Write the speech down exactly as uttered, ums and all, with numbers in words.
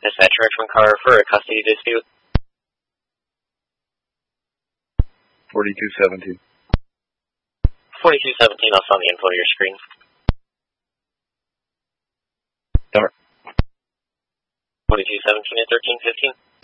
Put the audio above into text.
Dispatch Richmond car for a custody dispute. forty-two seventeen. forty-two seventeen, also on the info of your screen. Start. forty-two seventeen and thirteen fifteen.